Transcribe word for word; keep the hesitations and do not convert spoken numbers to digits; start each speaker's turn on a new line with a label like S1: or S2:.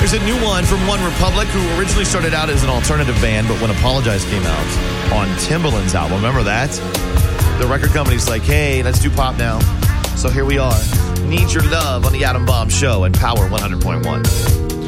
S1: Here's a new one from One Republic, who originally started out as an alternative band, but when Apologize came out on Timbaland's album, remember that? The record company's like, hey, let's do pop now. So here we are. Need Your Love on the Adam Bomb Show and Power one hundred point one.